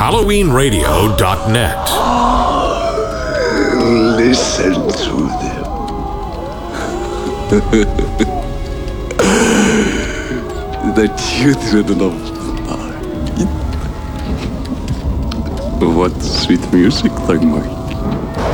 HalloweenRadio.net. Listen to them. The children of night. What sweet music they make.